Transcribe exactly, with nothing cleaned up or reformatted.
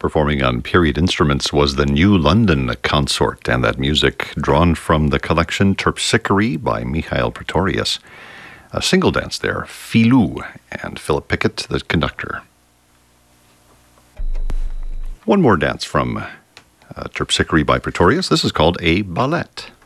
Performing on period instruments was the New London Consort, and that music drawn from the collection Terpsichore by Mikhail Pretorius. A single dance there, Filou, and Philip Pickett, the conductor. One more dance from uh, Terpsichore by Pretorius. This is called a ballet.